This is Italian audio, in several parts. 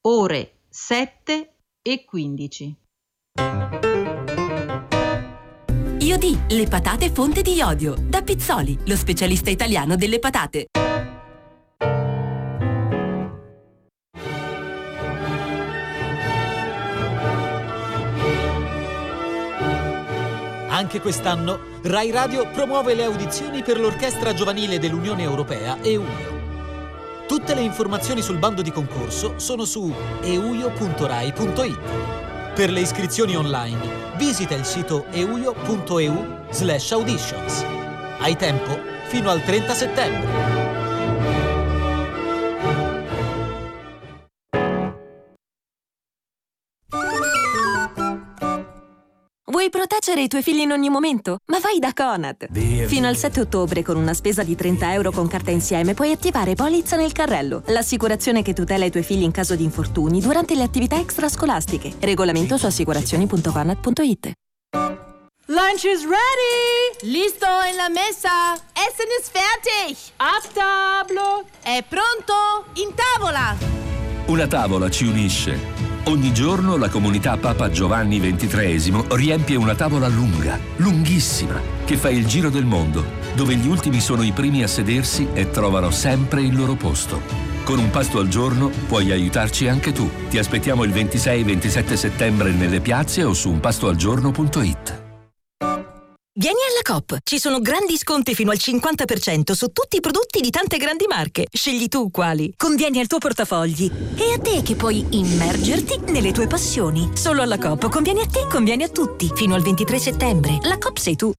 ore 7:15. Iodì, le patate fonte di iodio. Da Pizzoli, lo specialista italiano delle patate. Anche quest'anno Rai Radio promuove le audizioni per l'Orchestra Giovanile dell'Unione Europea EUIO. Tutte le informazioni sul bando di concorso sono su euio.rai.it. Per le iscrizioni online, visita il sito euio.eu/auditions. Hai tempo fino al 30 settembre. Vuoi proteggere i tuoi figli in ogni momento? Ma vai da Conad! Fino al 7 ottobre, con una spesa di €30 con carta insieme, puoi attivare Polizza nel carrello, l'assicurazione che tutela i tuoi figli in caso di infortuni durante le attività extrascolastiche. Regolamento su assicurazioni.conad.it. Lunch is ready! Listo en la mesa! Essen ist fertig! A tavola! È pronto? In tavola! Una tavola ci unisce. Ogni giorno la comunità Papa Giovanni XXIII riempie una tavola lunga, lunghissima, che fa il giro del mondo, dove gli ultimi sono i primi a sedersi e trovano sempre il loro posto. Con un pasto al giorno puoi aiutarci anche tu. Ti aspettiamo il 26 e 27 settembre nelle piazze o su unpastoalgiorno.it. Vieni alla Coop, ci sono grandi sconti fino al 50% su tutti i prodotti di tante grandi marche. Scegli tu quali. Convieni al tuo portafogli. E a te che puoi immergerti nelle tue passioni. Solo alla Coop conviene a te, conviene a tutti. Fino al 23 settembre. La Coop sei tu.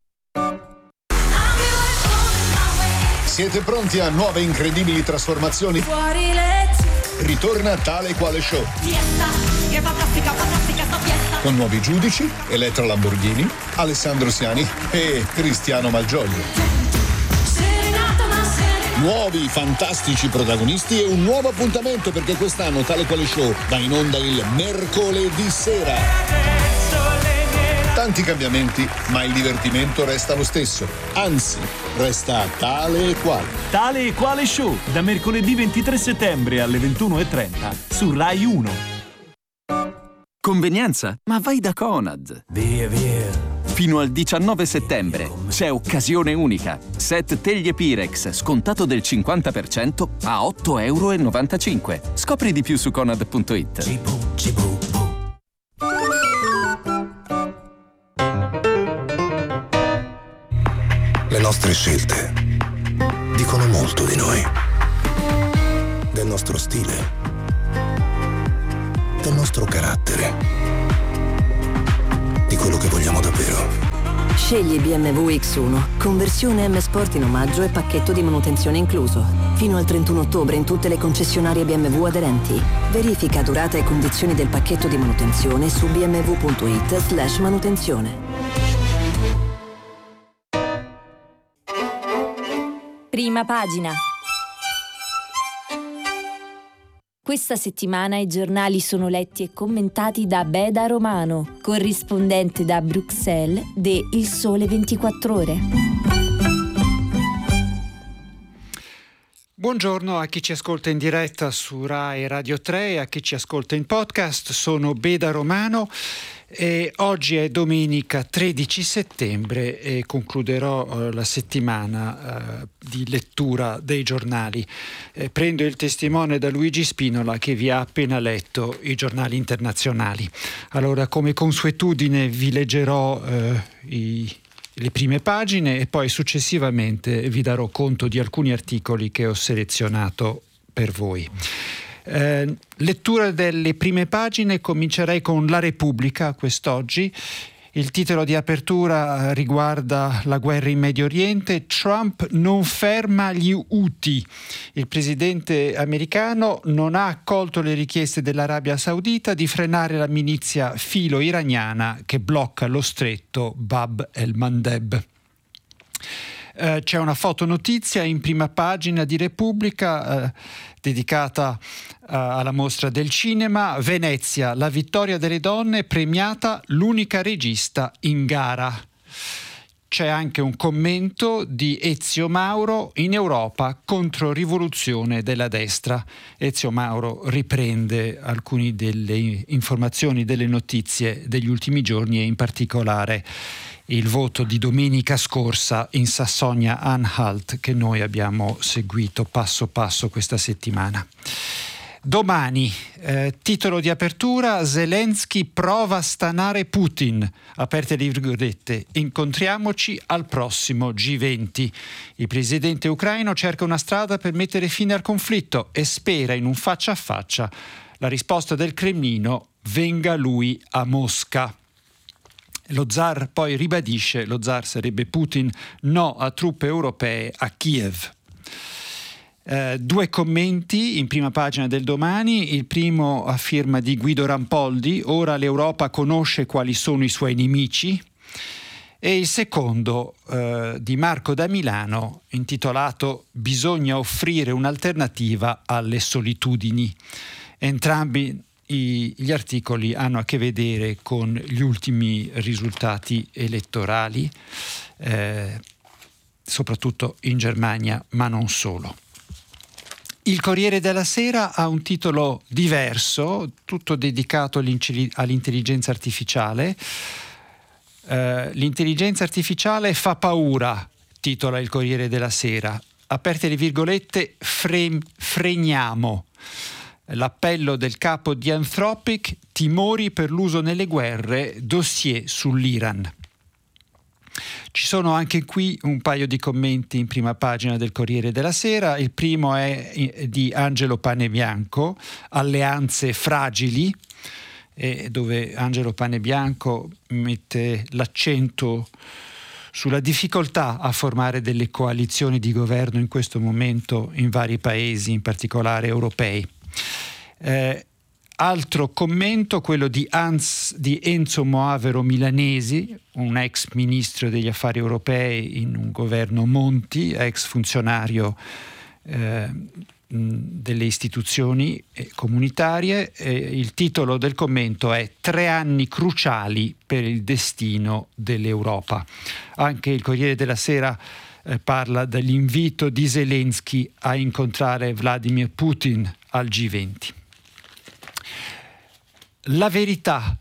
Siete pronti a nuove incredibili trasformazioni? Fuori letti. Ritorna Tale Quale Show. Fiesta, che fantastica sta fiesta. Con nuovi giudici, Elettra Lamborghini, Alessandro Siani e Cristiano Malgioglio. Nuovi fantastici protagonisti e un nuovo appuntamento, perché quest'anno Tale Quale Show va in onda il mercoledì sera. Tanti cambiamenti, ma il divertimento resta lo stesso. Anzi, resta tale e quale. Tale e Quale Show, da mercoledì 23 settembre alle 21:30 su Rai 1. Convenienza? Ma vai da Conad. Via. Fino al 19 settembre c'è occasione unica. Set teglie Pirex scontato del 50% a €8,95. Scopri di più su conad.it. Le nostre scelte dicono molto di noi, del nostro stile, del nostro carattere, di quello che vogliamo davvero. Scegli BMW X1, conversione M Sport in omaggio e pacchetto di manutenzione incluso. Fino al 31 ottobre in tutte le concessionarie BMW aderenti. Verifica durata e condizioni del pacchetto di manutenzione su bmw.it/manutenzione. Prima pagina. Questa settimana i giornali sono letti e commentati da Beda Romano, corrispondente da Bruxelles de Il Sole 24 Ore. Buongiorno a chi ci ascolta in diretta su Rai Radio 3 e a chi ci ascolta in podcast. Sono Beda Romano e oggi è domenica 13 settembre e concluderò la settimana di lettura dei giornali. Prendo il testimone da Luigi Spinola, che vi ha appena letto i giornali internazionali. Allora, come consuetudine, vi leggerò le prime pagine e poi successivamente vi darò conto di alcuni articoli che ho selezionato per voi. Lettura delle prime pagine, comincerei con La Repubblica quest'oggi. Il titolo di apertura riguarda la guerra in Medio Oriente. Trump non ferma gli Houthi. Il presidente americano non ha accolto le richieste dell'Arabia Saudita di frenare la milizia filo-iraniana che blocca lo stretto Bab el-Mandeb. C'è una fotonotizia in prima pagina di Repubblica dedicata alla mostra del cinema. Venezia, la vittoria delle donne, premiata l'unica regista in gara. c'è anche un commento di Ezio Mauro: in Europa controrivoluzione della destra. Ezio Mauro riprende alcune delle informazioni, delle notizie degli ultimi giorni e in particolare il voto di domenica scorsa in Sassonia-Anhalt che noi abbiamo seguito passo passo questa settimana. Domani, titolo di apertura: Zelensky prova a stanare Putin, aperte le virgolette, incontriamoci al prossimo G20. Il presidente ucraino cerca una strada per mettere fine al conflitto e spera in un faccia a faccia. La risposta del Cremlino: venga lui a Mosca. Lo zar poi ribadisce, lo zar sarebbe Putin, no a truppe europee a Kiev. Due commenti in prima pagina del Domani, il primo a firma di Guido Rampoldi: ora l'Europa conosce quali sono i suoi nemici, e il secondo di Marco da Milano intitolato Bisogna offrire un'alternativa alle solitudini. Entrambi gli articoli hanno a che vedere con gli ultimi risultati elettorali, soprattutto in Germania, ma non solo. Il Corriere della Sera ha un titolo diverso, tutto dedicato all'intelligenza artificiale. L'intelligenza artificiale fa paura, titola il Corriere della Sera. Aperte le virgolette, freniamo. L'appello del capo di Anthropic: timori per l'uso nelle guerre, dossier sull'Iran. Ci sono anche qui un paio di commenti in prima pagina del Corriere della Sera. Il primo è di Angelo Panebianco, Alleanze fragili, dove Angelo Panebianco mette l'accento sulla difficoltà a formare delle coalizioni di governo in questo momento in vari paesi, in particolare europei. Altro commento, quello di Enzo Moavero Milanesi, un ex ministro degli affari europei in un governo Monti, ex funzionario delle istituzioni comunitarie. Il titolo del commento è 3 anni cruciali per il destino dell'Europa. Anche il Corriere della Sera parla dell'invito di Zelensky a incontrare Vladimir Putin al G20. La verità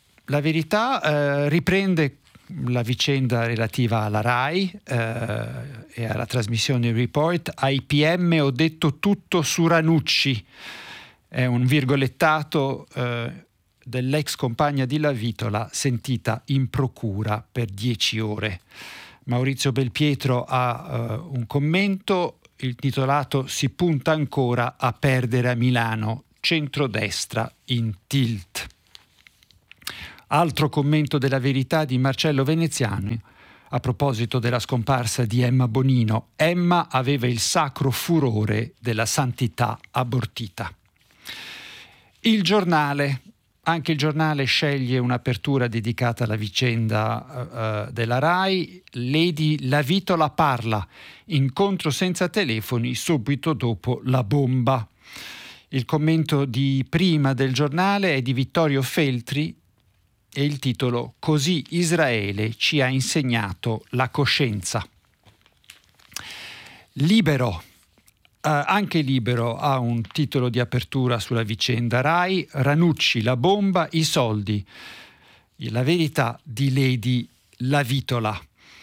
riprende la vicenda relativa alla RAI e alla trasmissione Report. Ai PM ho detto tutto su Ranucci. È un virgolettato dell'ex compagna di Lavitola sentita in procura per 10 ore. Maurizio Belpietro ha un commento intitolato Si punta ancora a perdere a Milano, centrodestra in tilt. Altro commento della Verità di Marcello Veneziani a proposito della scomparsa di Emma Bonino. Emma aveva il sacro furore della santità abortita. Il Giornale, anche il Giornale sceglie un'apertura dedicata alla vicenda della RAI. Lady Lavitola parla, incontro senza telefoni subito dopo la bomba. Il commento di prima del Giornale è di Vittorio Feltri e il titolo Così Israele ci ha insegnato la coscienza. Libero. Anche Libero ha un titolo di apertura sulla vicenda RAI: Ranucci, la bomba, i soldi. La verità di Lady Lavitola.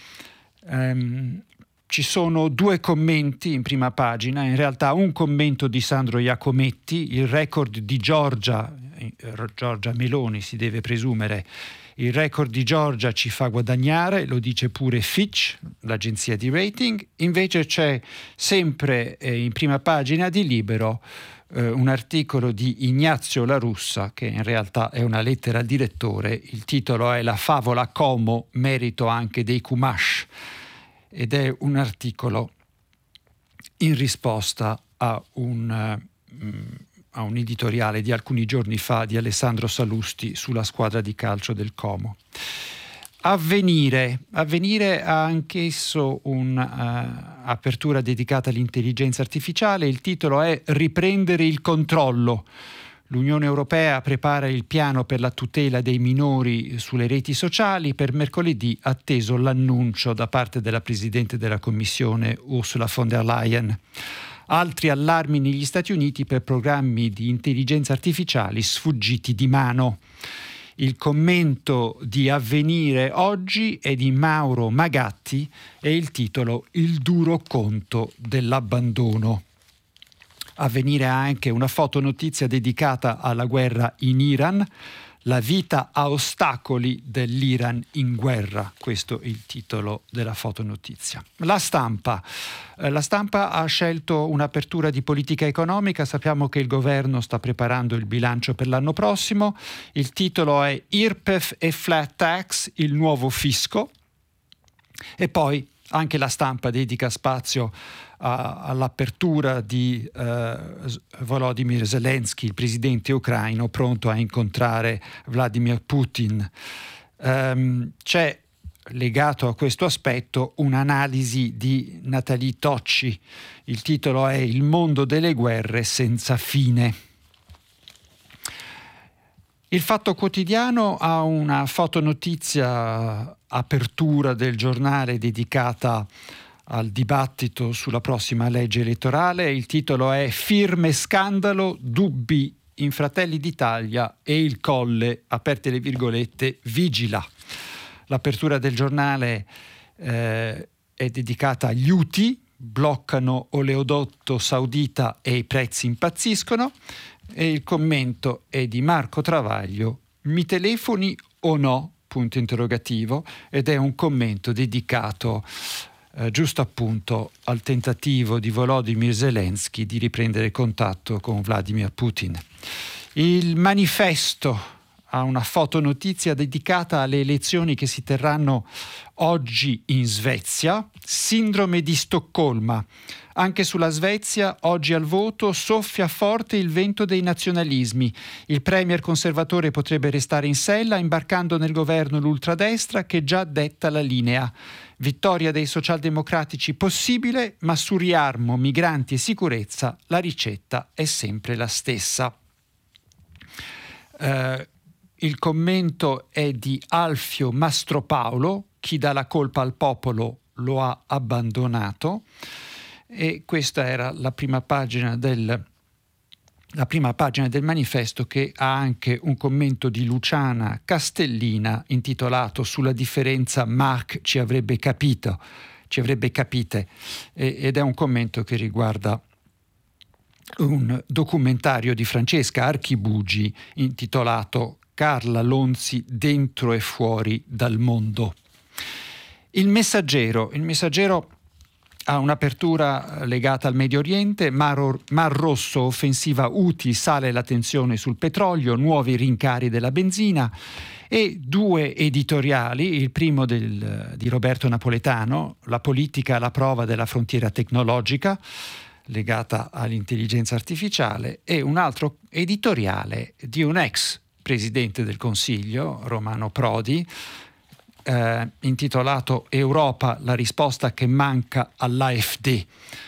Ci sono 2 commenti in prima pagina, in realtà un commento di Sandro Iacometti: il record di Giorgia Meloni si deve presumere, il record di Giorgia ci fa guadagnare, lo dice pure Fitch, l'agenzia di rating. Invece c'è sempre in prima pagina di Libero un articolo di Ignazio La Russa, che in realtà è una lettera al direttore. Il titolo è La favola Como, merito anche dei Chumash, ed è un articolo in risposta a un editoriale di alcuni giorni fa di Alessandro Salusti sulla squadra di calcio del Como. Avvenire ha anch'esso un'apertura dedicata all'intelligenza artificiale. Il titolo è Riprendere il controllo. L'Unione Europea prepara il piano per la tutela dei minori sulle reti sociali. Per mercoledì atteso l'annuncio da parte della Presidente della Commissione Ursula von der Leyen. Altri allarmi negli Stati Uniti per programmi di intelligenza artificiali sfuggiti di mano. Il commento di Avvenire oggi è di Mauro Magatti e il titolo Il duro conto dell'abbandono. Avvenire ha anche una fotonotizia dedicata alla guerra in Iran, la vita a ostacoli dell'Iran in guerra. Questo è il titolo della fotonotizia. La stampa ha scelto un'apertura di politica economica. Sappiamo che il governo sta preparando il bilancio per l'anno prossimo. Il titolo è IRPEF e flat tax, il nuovo fisco. E poi anche la stampa dedica spazio all'apertura di Volodymyr Zelensky, il presidente ucraino, pronto a incontrare Vladimir Putin. C'è legato a questo aspetto un'analisi di Nathalie Tocci. Il titolo è Il mondo delle guerre senza fine. Il Fatto Quotidiano ha una fotonotizia apertura del giornale dedicata al dibattito sulla prossima legge elettorale. Il titolo è Firme scandalo, dubbi in Fratelli d'Italia e il Colle, aperte le virgolette, vigila. L'apertura del giornale è dedicata agli Houthi, bloccano oleodotto saudita e i prezzi impazziscono, e il commento è di Marco Travaglio, mi telefoni o no? Punto interrogativo, ed è un commento dedicato giusto appunto al tentativo di Volodymyr Zelensky di riprendere contatto con Vladimir Putin. Il Manifesto ha una fotonotizia dedicata alle elezioni che si terranno oggi in Svezia. Sindrome di Stoccolma. Anche sulla Svezia, oggi al voto, soffia forte il vento dei nazionalismi. Il premier conservatore potrebbe restare in sella, imbarcando nel governo l'ultradestra che già detta la linea. Vittoria dei socialdemocratici possibile, ma su riarmo, migranti e sicurezza la ricetta è sempre la stessa. Il commento è di Alfio Mastropaolo, chi dà la colpa al popolo lo ha abbandonato. E questa era la prima pagina del Manifesto, che ha anche un commento di Luciana Castellina intitolato Sulla differenza Marx ci avrebbe capite, ed è un commento che riguarda un documentario di Francesca Archibugi intitolato Carla Lonzi dentro e fuori dal mondo. Il Messaggero ha un'apertura legata al Medio Oriente, Mar Rosso, offensiva Houthi, sale la tensione sul petrolio, nuovi rincari della benzina, e due editoriali, il primo di Roberto Napoletano, La politica alla prova della frontiera tecnologica, legata all'intelligenza artificiale, e un altro editoriale di un ex presidente del Consiglio, Romano Prodi, intitolato Europa, la risposta che manca all'AfD.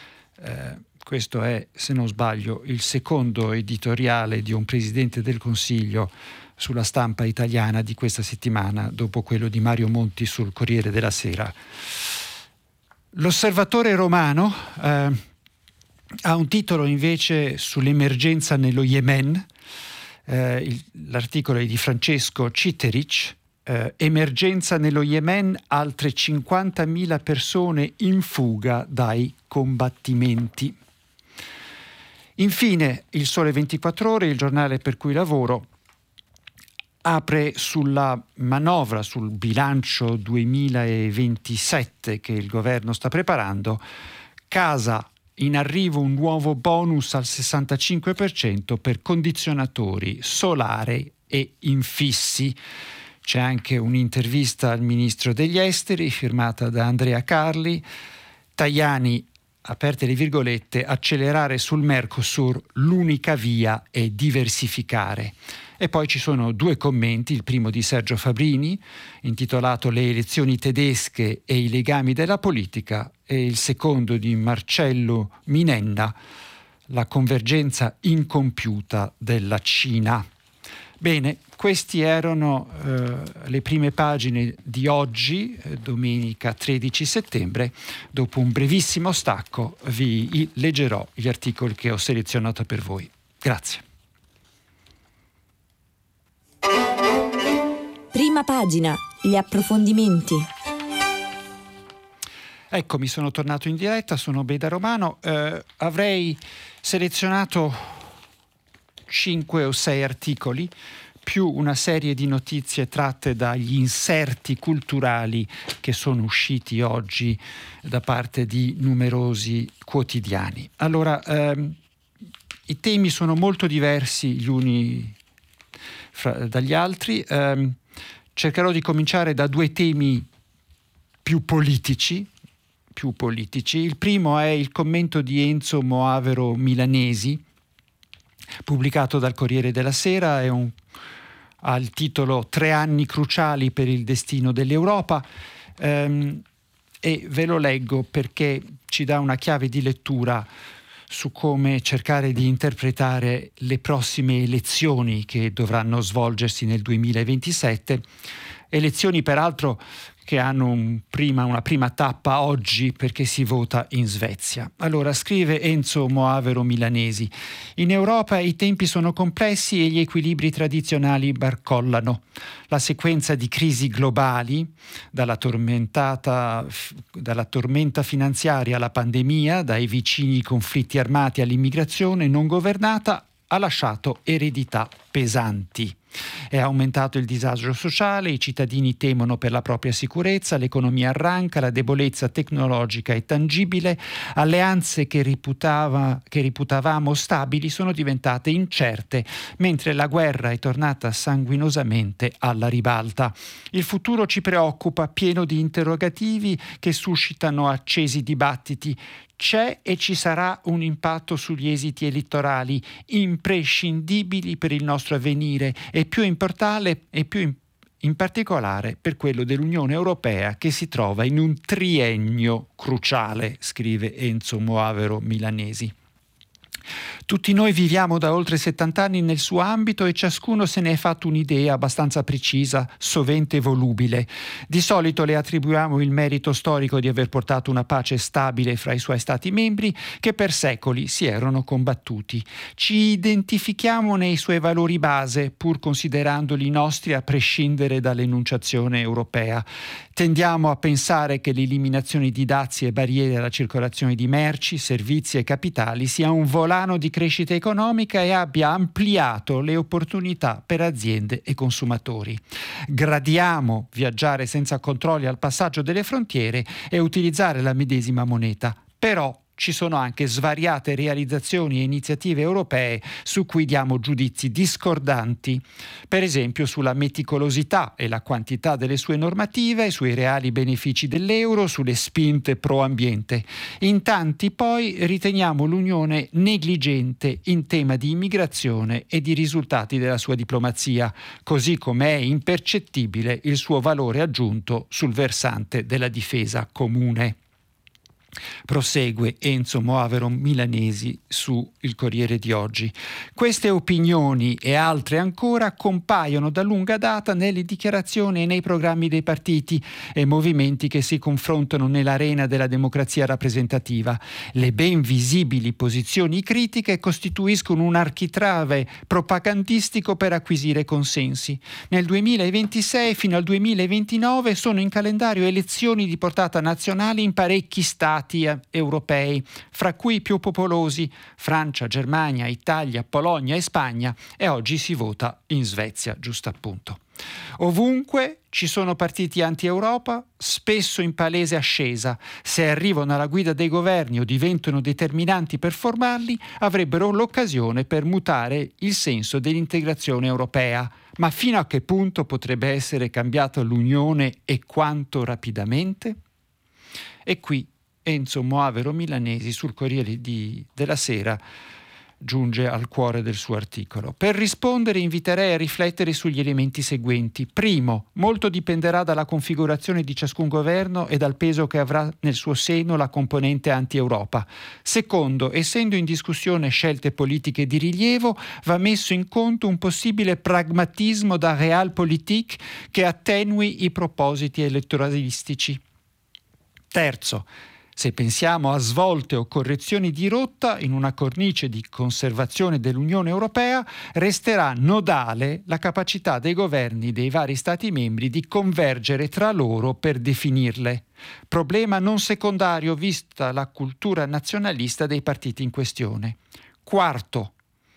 Questo è, se non sbaglio, il secondo editoriale di un presidente del Consiglio sulla stampa italiana di questa settimana, dopo quello di Mario Monti sul Corriere della Sera. L'Osservatore Romano ha un titolo invece sull'emergenza nello Yemen. L'articolo è di Francesco Citeric. Emergenza nello Yemen, altre 50.000 persone in fuga dai combattimenti. Infine, il Sole 24 Ore, il giornale per cui lavoro, apre sulla manovra, sul bilancio 2027 che il governo sta preparando. Casa, in arrivo un nuovo bonus al 65% per condizionatori, solare e infissi. C'è anche un'intervista al ministro degli esteri firmata da Andrea Carli. Tajani, aperte le virgolette, accelerare sul Mercosur, l'unica via è diversificare. E poi ci sono due commenti, il primo di Sergio Fabrini, intitolato Le elezioni tedesche e i legami della politica, e il secondo di Marcello Minenna, la convergenza incompiuta della Cina. Bene, questi erano le prime pagine di oggi, domenica 13 settembre. Dopo un brevissimo stacco vi leggerò gli articoli che ho selezionato per voi. Grazie. Prima pagina, gli approfondimenti. Eccomi, sono tornato in diretta, sono Beda Romano. Avrei selezionato 5 o 6 articoli, più una serie di notizie tratte dagli inserti culturali che sono usciti oggi da parte di numerosi quotidiani. Allora, i temi sono molto diversi gli uni dagli altri. Cercherò di cominciare da 2 temi più politici. Il primo è il commento di Enzo Moavero Milanesi, pubblicato dal Corriere della Sera, ha il titolo 3 anni cruciali per il destino dell'Europa, e ve lo leggo perché ci dà una chiave di lettura su come cercare di interpretare le prossime elezioni che dovranno svolgersi nel 2027, elezioni peraltro che hanno una prima tappa oggi perché si vota in Svezia. Allora, scrive Enzo Moavero Milanesi: in Europa i tempi sono complessi e gli equilibri tradizionali barcollano. La sequenza di crisi globali, dalla tormenta finanziaria alla pandemia, dai vicini conflitti armati all'immigrazione non governata, ha lasciato eredità pesanti. È aumentato il disagio sociale, i cittadini temono per la propria sicurezza, l'economia arranca, la debolezza tecnologica è tangibile, alleanze che riputavamo stabili sono diventate incerte, mentre la guerra è tornata sanguinosamente alla ribalta. Il futuro ci preoccupa, pieno di interrogativi che suscitano accesi dibattiti. C'è e ci sarà un impatto sugli esiti elettorali imprescindibili per il nostro avvenire e più importante e più in particolare per quello dell'Unione Europea che si trova in un triennio cruciale, scrive Enzo Moavero Milanesi. Tutti noi viviamo da oltre 70 anni nel suo ambito e ciascuno se ne è fatto un'idea abbastanza precisa, sovente volubile. Di solito le attribuiamo il merito storico di aver portato una pace stabile fra i suoi Stati membri che per secoli si erano combattuti. Ci identifichiamo nei suoi valori base, pur considerandoli nostri a prescindere dall'enunciazione europea. Tendiamo a pensare che l'eliminazione di dazi e barriere alla circolazione di merci, servizi e capitali sia un volano di crescita economica e abbia ampliato le opportunità per aziende e consumatori. Gradiamo viaggiare senza controlli al passaggio delle frontiere e utilizzare la medesima moneta, però ci sono anche svariate realizzazioni e iniziative europee su cui diamo giudizi discordanti, per esempio sulla meticolosità e la quantità delle sue normative, sui reali benefici dell'euro, sulle spinte pro ambiente. In tanti poi riteniamo l'Unione negligente in tema di immigrazione e di risultati della sua diplomazia, così come è impercettibile il suo valore aggiunto sul versante della difesa comune. Prosegue Enzo Moavero Milanesi su Il Corriere di oggi. Queste opinioni e altre ancora compaiono da lunga data nelle dichiarazioni e nei programmi dei partiti e movimenti che si confrontano nell'arena della democrazia rappresentativa. Le ben visibili posizioni critiche costituiscono un architrave propagandistico per acquisire consensi. Nel 2026 fino al 2029 sono in calendario elezioni di portata nazionale in parecchi stati europei, fra cui i più popolosi, Francia, Germania, Italia, Polonia e Spagna, e oggi si vota in Svezia, giusto appunto. Ovunque ci sono partiti anti-Europa, spesso in palese ascesa. Se arrivano alla guida dei governi o diventano determinanti per formarli, avrebbero l'occasione per mutare il senso dell'integrazione europea. Ma fino a che punto potrebbe essere cambiata l'Unione e quanto rapidamente? E qui Enzo Moavero Milanesi sul Corriere della Sera giunge al cuore del suo articolo. Per rispondere inviterei a riflettere sugli elementi seguenti. Primo, molto dipenderà dalla configurazione di ciascun governo e dal peso che avrà nel suo seno la componente anti-Europa. Secondo, essendo in discussione scelte politiche di rilievo, va messo in conto un possibile pragmatismo da realpolitik che attenui i propositi elettoralistici. Terzo, se pensiamo a svolte o correzioni di rotta in una cornice di conservazione dell'Unione Europea, resterà nodale la capacità dei governi dei vari Stati membri di convergere tra loro per definirle. Problema non secondario vista la cultura nazionalista dei partiti in questione. Quarto,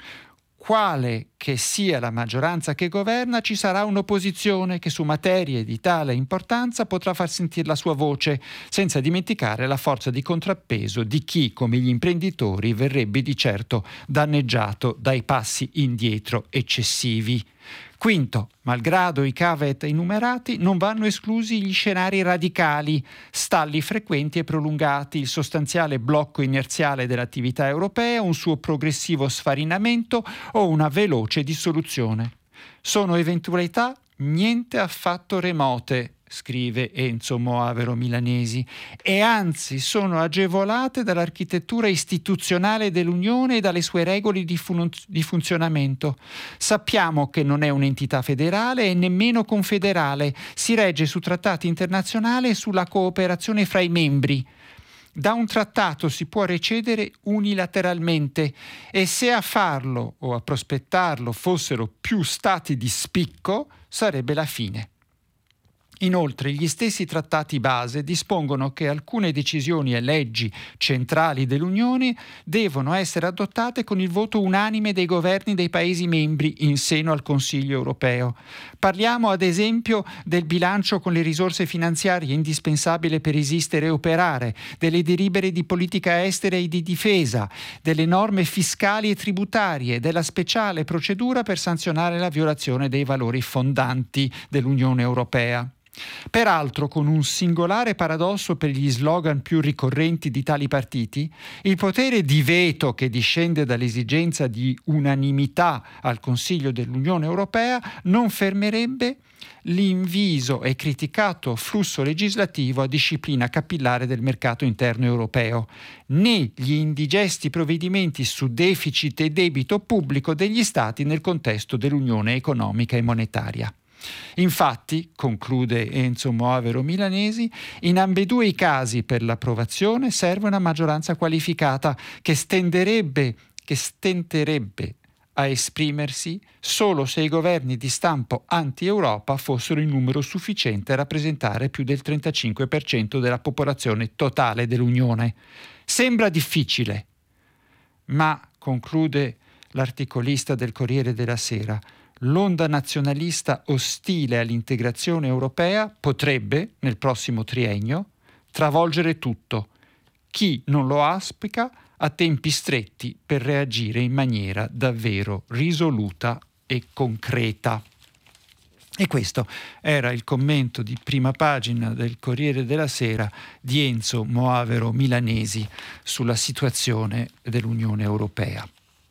quale che sia la maggioranza che governa, ci sarà un'opposizione che su materie di tale importanza potrà far sentire la sua voce, senza dimenticare la forza di contrappeso di chi, come gli imprenditori, verrebbe di certo danneggiato dai passi indietro eccessivi. Quinto, malgrado i caveat enumerati, non vanno esclusi gli scenari radicali, stalli frequenti e prolungati, il sostanziale blocco inerziale dell'attività europea, un suo progressivo sfarinamento o una veloce dissoluzione. Sono eventualità niente affatto remote, scrive Enzo Moavero Milanesi, e anzi sono agevolate dall'architettura istituzionale dell'Unione e dalle sue regole di funzionamento. Sappiamo che non è un'entità federale e nemmeno confederale, si regge su trattati internazionali e sulla cooperazione fra i membri. Da un trattato si può recedere unilateralmente e se a farlo o a prospettarlo fossero più stati di spicco, sarebbe la fine. Inoltre, gli stessi trattati base dispongono che alcune decisioni e leggi centrali dell'Unione devono essere adottate con il voto unanime dei governi dei Paesi membri in seno al Consiglio europeo. Parliamo ad esempio del bilancio con le risorse finanziarie indispensabili per esistere e operare, delle delibere di politica estera e di difesa, delle norme fiscali e tributarie, della speciale procedura per sanzionare la violazione dei valori fondanti dell'Unione europea. Peraltro, con un singolare paradosso per gli slogan più ricorrenti di tali partiti, il potere di veto che discende dall'esigenza di unanimità al Consiglio dell'Unione Europea non fermerebbe l'inviso e criticato flusso legislativo a disciplina capillare del mercato interno europeo, né gli indigesti provvedimenti su deficit e debito pubblico degli Stati nel contesto dell'Unione economica e monetaria. Infatti, conclude Enzo Moavero Milanesi, in ambedue i casi per l'approvazione serve una maggioranza qualificata che stenterebbe a esprimersi solo se i governi di stampo anti-Europa fossero in numero sufficiente a rappresentare più del 35% della popolazione totale dell'Unione. Sembra difficile, ma, conclude l'articolista del Corriere della Sera, l'onda nazionalista ostile all'integrazione europea potrebbe, nel prossimo triennio, travolgere tutto. Chi non lo auspica ha tempi stretti per reagire in maniera davvero risoluta e concreta. E questo era il commento di prima pagina del Corriere della Sera di Enzo Moavero Milanesi sulla situazione dell'Unione Europea.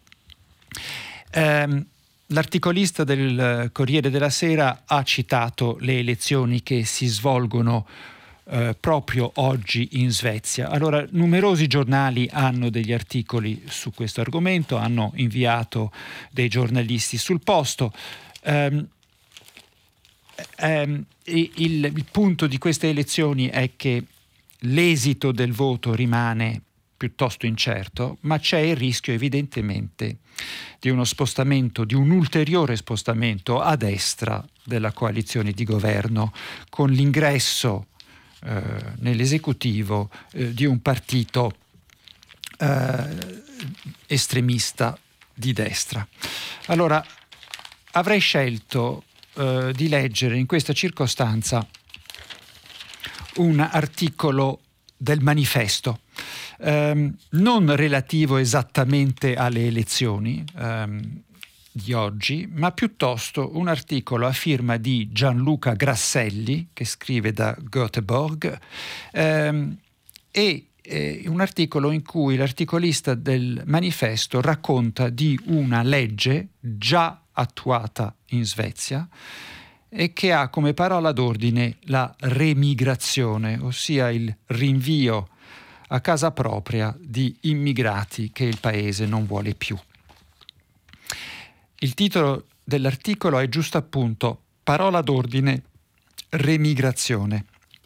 L'articolista del Corriere della Sera ha citato le elezioni che si svolgono proprio oggi in Svezia. Allora, numerosi giornali hanno degli articoli su questo argomento, hanno inviato dei giornalisti sul posto. Il punto di queste elezioni è che l'esito del voto rimane piuttosto incerto, ma c'è il rischio evidentemente di uno spostamento, di un ulteriore spostamento a destra della coalizione di governo, con l'ingresso nell'esecutivo di un partito estremista di destra. Allora, avrei scelto di leggere in questa circostanza un articolo del Manifesto, non relativo esattamente alle elezioni di oggi, ma piuttosto un articolo a firma di Gianluca Grasselli, che scrive da Göteborg, e un articolo in cui l'articolista del manifesto racconta di una legge già attuata in Svezia e che ha come parola d'ordine la remigrazione, ossia il rinvio a casa propria di immigrati che il paese non vuole più. Il titolo dell'articolo è giusto appunto parola d'ordine remigrazione.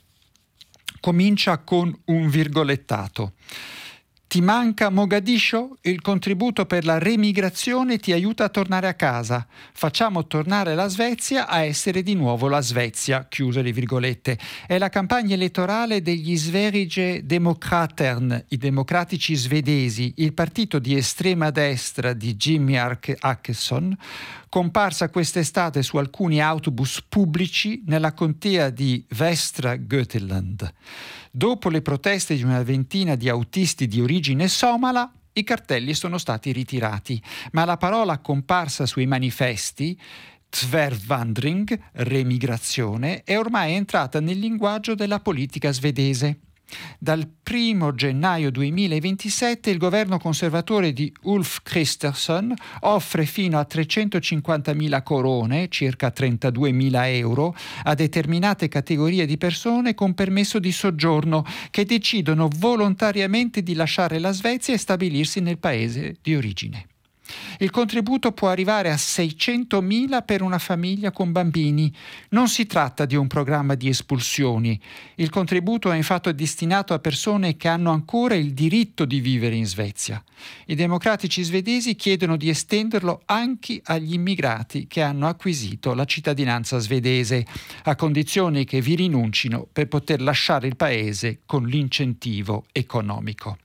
Comincia con un virgolettato. Ti manca Mogadiscio? Il contributo per la remigrazione ti aiuta a tornare a casa. Facciamo tornare la Svezia a essere di nuovo la Svezia. Chiuse le virgolette. È la campagna elettorale degli Sverige Demokratern, i democratici svedesi, il partito di estrema destra di Jimmy Åkesson, comparsa quest'estate su alcuni autobus pubblici nella contea di Västra Götaland. Dopo le proteste di una ventina di autisti di origine somala, i cartelli sono stati ritirati, ma la parola comparsa sui manifesti, Tvervandring, remigrazione, è ormai entrata nel linguaggio della politica svedese. Dal 1 gennaio 2027 il governo conservatore di Ulf Kristersson offre fino a 350.000 corone, circa 32.000 euro, a determinate categorie di persone con permesso di soggiorno che decidono volontariamente di lasciare la Svezia e stabilirsi nel paese di origine. Il contributo può arrivare a 600.000 per una famiglia con bambini. Non si tratta di un programma di espulsioni. Il contributo è infatti destinato a persone che hanno ancora il diritto di vivere in Svezia. I democratici svedesi chiedono di estenderlo anche agli immigrati che hanno acquisito la cittadinanza svedese, a condizione che vi rinuncino per poter lasciare il paese con l'incentivo economico.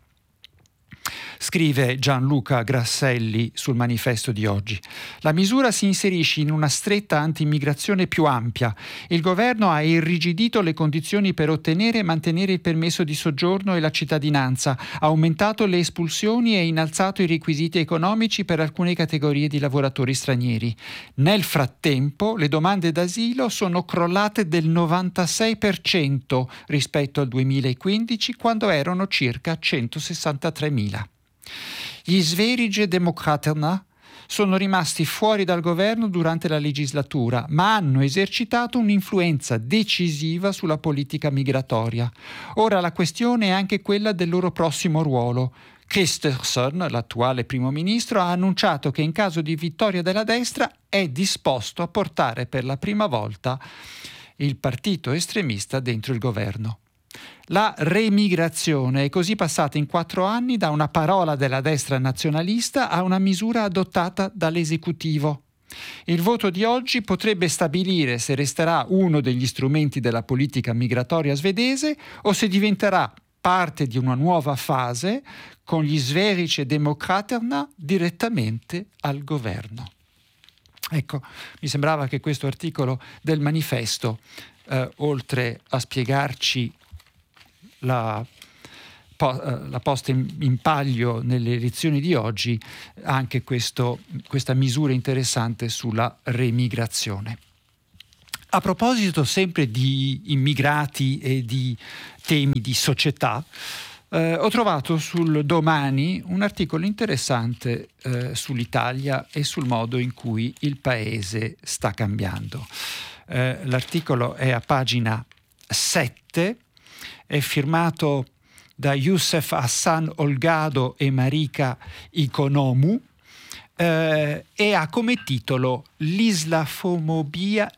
Scrive Gianluca Grasselli sul manifesto di oggi. La misura si inserisce in una stretta anti-immigrazione più ampia. Il governo ha irrigidito le condizioni per ottenere e mantenere il permesso di soggiorno e la cittadinanza, ha aumentato le espulsioni e innalzato i requisiti economici per alcune categorie di lavoratori stranieri. Nel frattempo, le domande d'asilo sono crollate del 96% rispetto al 2015, quando erano circa 163.000. Gli Sverige Demokraterna sono rimasti fuori dal governo durante la legislatura, ma hanno esercitato un'influenza decisiva sulla politica migratoria. Ora la questione è anche quella del loro prossimo ruolo. Kristersson, l'attuale primo ministro, ha annunciato che in caso di vittoria della destra è disposto a portare per la prima volta il partito estremista dentro il governo. La remigrazione è così passata in 4 anni da una parola della destra nazionalista a una misura adottata dall'esecutivo. Il voto di oggi potrebbe stabilire se resterà uno degli strumenti della politica migratoria svedese o se diventerà parte di una nuova fase con gli Sverige Demokraterna direttamente al governo. Ecco, mi sembrava che questo articolo del manifesto, oltre a spiegarci la posta in palio nelle elezioni di oggi, anche questa misura interessante sulla remigrazione. A proposito sempre di immigrati e di temi di società, ho trovato sul Domani un articolo interessante sull'Italia e sul modo in cui il paese sta cambiando. L'articolo è a pagina 7, è firmato da Youssef Hassan Olgado e Marika Ikonomou e ha come titolo L'islamofobia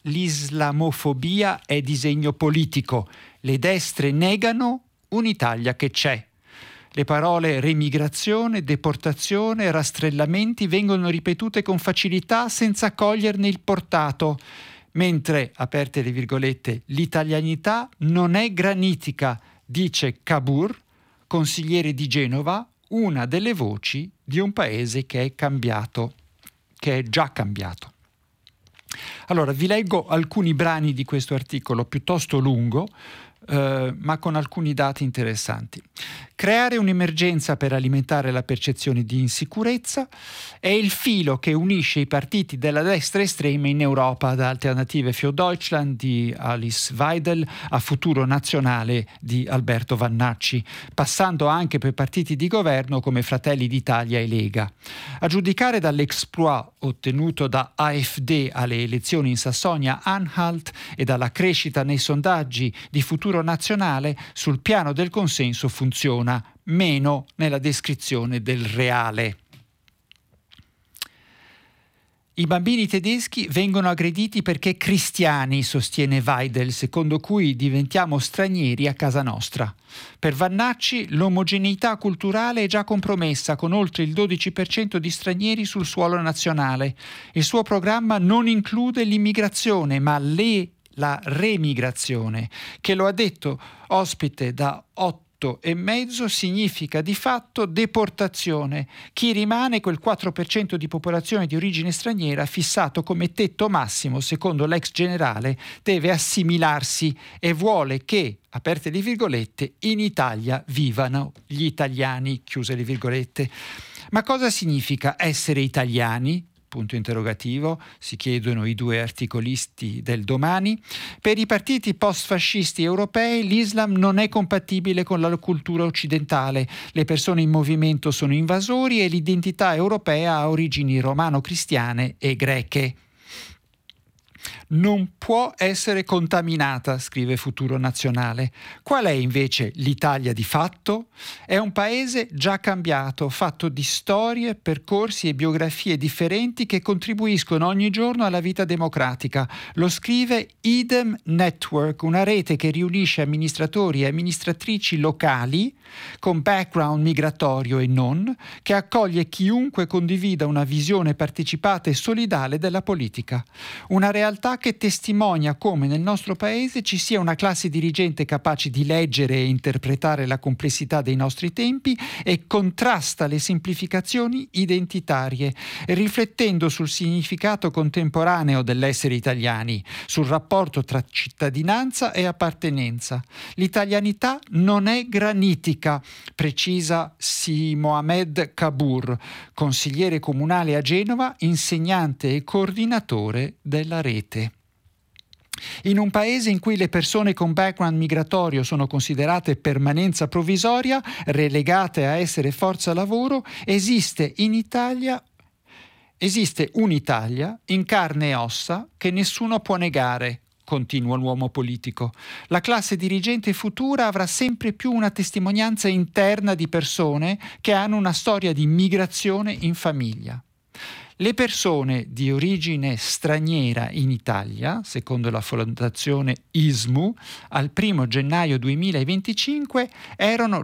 è disegno politico. Le destre negano un'Italia che c'è. Le parole remigrazione, deportazione, rastrellamenti vengono ripetute con facilità senza coglierne il portato, mentre, aperte le virgolette, l'italianità non è granitica, dice Cabur, consigliere di Genova, una delle voci di un paese che è cambiato, che è già cambiato. Allora, vi leggo alcuni brani di questo articolo piuttosto lungo, ma con alcuni dati interessanti. Creare un'emergenza per alimentare la percezione di insicurezza è il filo che unisce i partiti della destra estrema in Europa, da Alternative für Deutschland di Alice Weidel a Futuro Nazionale di Alberto Vannacci, passando anche per partiti di governo come Fratelli d'Italia e Lega. A giudicare dall'exploit ottenuto da AfD alle elezioni in Sassonia-Anhalt e dalla crescita nei sondaggi di Futuro Nazionale, sul piano del consenso funziona, meno nella descrizione del reale. I bambini tedeschi vengono aggrediti perché cristiani, sostiene Weidel, secondo cui diventiamo stranieri a casa nostra. Per Vannacci l'omogeneità culturale è già compromessa, con oltre il 12% di stranieri sul suolo nazionale. Il suo programma non include l'immigrazione, ma la remigrazione, che lo ha detto ospite da 8,5 significa di fatto deportazione. Chi rimane, quel 4% di popolazione di origine straniera fissato come tetto massimo, secondo l'ex generale, deve assimilarsi e vuole che, aperte le virgolette, in Italia vivano gli italiani, chiuse le virgolette. Ma cosa significa essere italiani? Punto interrogativo, si chiedono i due articolisti del Domani. Per i partiti post-fascisti europei l'Islam non è compatibile con la cultura occidentale. Le persone in movimento sono invasori e l'identità europea ha origini romano-cristiane e greche. Non può essere contaminata, scrive Futuro Nazionale. Qual è invece l'Italia di fatto? È un paese già cambiato, fatto di storie, percorsi e biografie differenti che contribuiscono ogni giorno alla vita democratica. Lo scrive Idem Network, una rete che riunisce amministratori e amministratrici locali con background migratorio e non, che accoglie chiunque condivida una visione partecipata e solidale della politica. Una realtà che testimonia come nel nostro paese ci sia una classe dirigente capace di leggere e interpretare la complessità dei nostri tempi e contrasta le semplificazioni identitarie, riflettendo sul significato contemporaneo dell'essere italiani, sul rapporto tra cittadinanza e appartenenza. L'italianità non è granitica, precisa Si Mohamed Kabur, consigliere comunale a Genova, insegnante e coordinatore della rete. In un paese in cui le persone con background migratorio sono considerate permanenza provvisoria, relegate a essere forza lavoro, esiste un'Italia in carne e ossa che nessuno può negare, continua l'uomo politico. La classe dirigente futura avrà sempre più una testimonianza interna di persone che hanno una storia di migrazione in famiglia. Le persone di origine straniera in Italia, secondo la fondazione ISMU, al 1 gennaio 2025 erano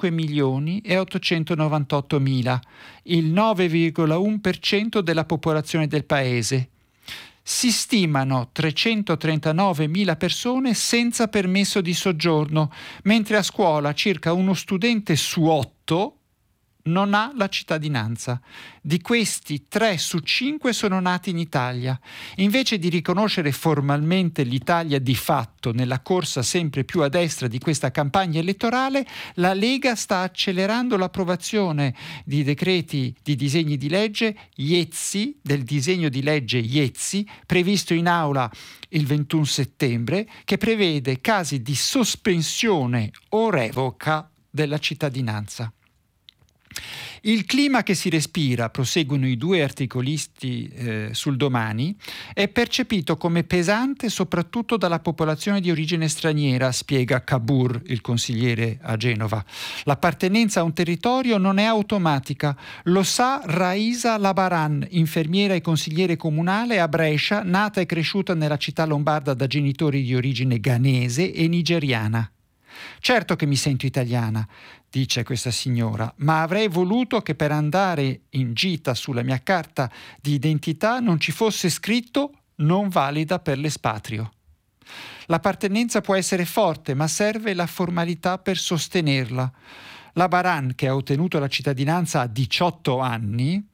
5.898.000, il 9,1% della popolazione del paese. Si stimano 339.000 persone senza permesso di soggiorno, mentre a scuola circa uno studente su 8 non ha la cittadinanza. Di questi 3 su 5 sono nati in Italia. Invece di riconoscere formalmente l'Italia di fatto nella corsa sempre più a destra di questa campagna elettorale, la Lega sta accelerando l'approvazione di decreti di disegni di legge Iezzi, del disegno di legge Iezzi, previsto in aula il 21 settembre, che prevede casi di sospensione o revoca della cittadinanza. Il clima che si respira, proseguono i due articolisti sul Domani, è percepito come pesante soprattutto dalla popolazione di origine straniera, spiega Kabur, il consigliere a Genova. L'appartenenza a un territorio non è automatica, lo sa Raisa Labaran, infermiera e consigliere comunale a Brescia, nata e cresciuta nella città lombarda da genitori di origine ghanese e nigeriana. Certo che mi sento italiana, dice questa signora, ma avrei voluto che per andare in gita sulla mia carta di identità non ci fosse scritto non valida per l'espatrio. L'appartenenza può essere forte, ma serve la formalità per sostenerla. La Baran, che ha ottenuto la cittadinanza a 18 anni,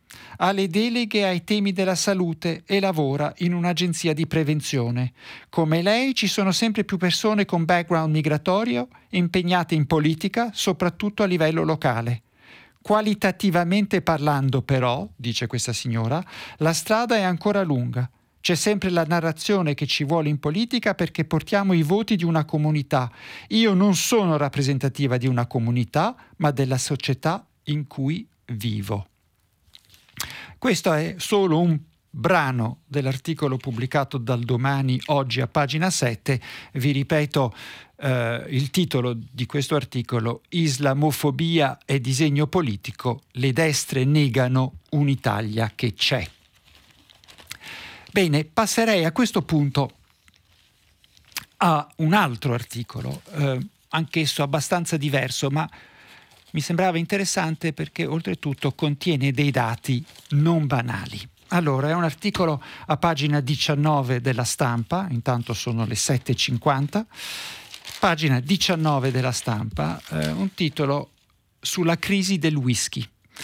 Ha le deleghe ai temi della salute e lavora in un'agenzia di prevenzione. Come lei ci sono sempre più persone con background migratorio impegnate in politica, soprattutto a livello locale. Qualitativamente parlando, però, dice questa signora, la strada è ancora lunga. C'è sempre la narrazione che ci vuole in politica perché portiamo i voti di una comunità. Io non sono rappresentativa di una comunità, ma della società in cui vivo. Questo è solo un brano dell'articolo pubblicato dal Domani oggi a pagina 7. Vi ripeto il titolo di questo articolo: Islamofobia e disegno politico, le destre negano un'Italia che c'è. Bene, passerei a questo punto a un altro articolo, anch'esso abbastanza diverso, ma mi sembrava interessante perché oltretutto contiene dei dati non banali. Allora, è un articolo a pagina 19 della Stampa, intanto sono le 7:50, pagina 19 della Stampa, un titolo sulla crisi del whisky.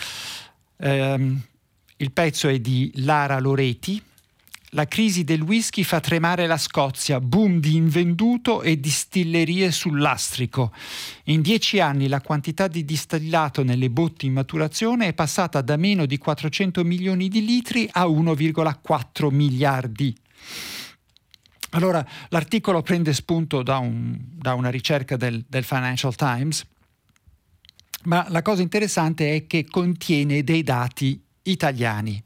Il pezzo è di Lara Loreti. La crisi del whisky fa tremare la Scozia, boom di invenduto e distillerie sul lastrico. In 10 anni la quantità di distillato nelle botti in maturazione è passata da meno di 400 milioni di litri a 1,4 miliardi. Allora, l'articolo prende spunto da una ricerca del Financial Times, ma la cosa interessante è che contiene dei dati italiani.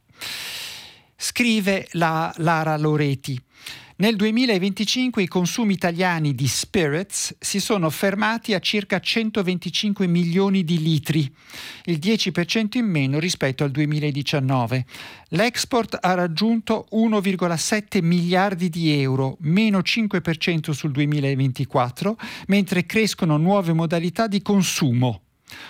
Scrive la Lara Loreti: nel 2025 i consumi italiani di spirits si sono fermati a circa 125 milioni di litri, il 10% in meno rispetto al 2019. L'export ha raggiunto 1,7 miliardi di euro, meno 5% sul 2024, mentre crescono nuove modalità di consumo.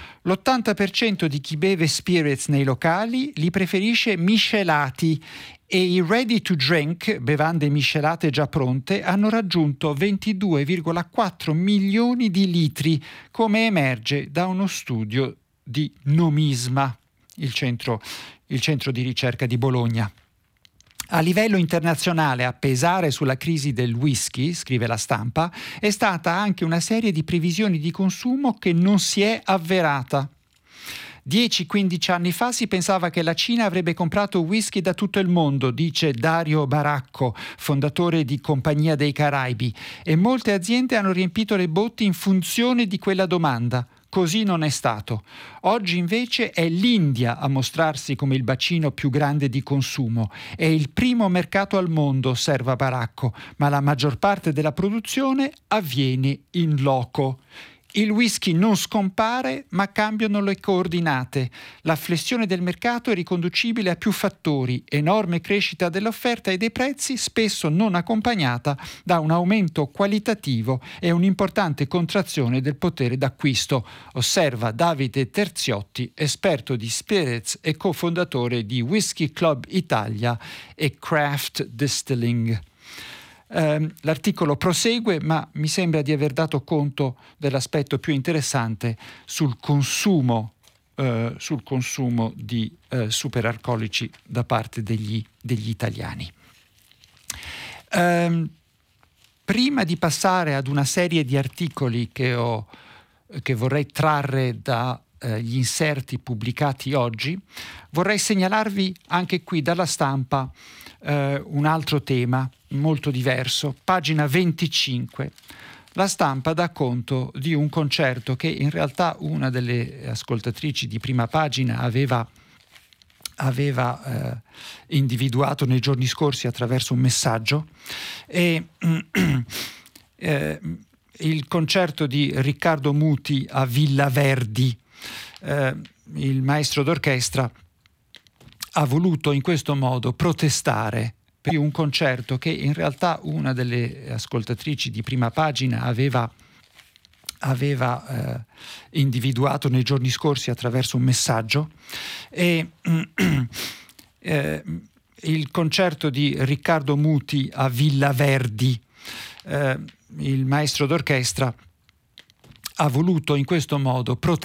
L'80% di chi beve spirits nei locali li preferisce miscelati e i ready to drink, bevande miscelate già pronte, hanno raggiunto 22,4 milioni di litri, come emerge da uno studio di Nomisma, il centro di ricerca di Bologna. A livello internazionale, a pesare sulla crisi del whisky, scrive la Stampa, è stata anche una serie di previsioni di consumo che non si è avverata. 10-15 anni fa si pensava che la Cina avrebbe comprato whisky da tutto il mondo, dice Dario Baracco, fondatore di Compagnia dei Caraibi, e molte aziende hanno riempito le botti in funzione di quella domanda. Così non è stato. Oggi invece è l'India a mostrarsi come il bacino più grande di consumo. È il primo mercato al mondo, osserva Baracco, ma la maggior parte della produzione avviene in loco. Il whisky non scompare, ma cambiano le coordinate. La flessione del mercato è riconducibile a più fattori: enorme crescita dell'offerta e dei prezzi, spesso non accompagnata da un aumento qualitativo e un'importante contrazione del potere d'acquisto, osserva Davide Terziotti, esperto di spirits e cofondatore di Whisky Club Italia e Craft Distilling. L'articolo prosegue, ma mi sembra di aver dato conto dell'aspetto più interessante sul consumo di superalcolici da parte degli italiani. Prima di passare ad una serie di articoli che vorrei trarre dagli inserti pubblicati oggi, vorrei segnalarvi anche qui dalla Stampa un altro tema molto diverso. Pagina 25. La Stampa dà conto di un concerto che in realtà una delle ascoltatrici di Prima Pagina aveva individuato nei giorni scorsi attraverso un messaggio, e il concerto di Riccardo Muti a Villa Verdi. Il maestro d'orchestra ha voluto in questo modo protestare per un concerto che in realtà una delle ascoltatrici di Prima Pagina aveva individuato nei giorni scorsi attraverso un messaggio, e il concerto di Riccardo Muti a Villa Verdi. Il maestro d'orchestra ha voluto in questo modo protestare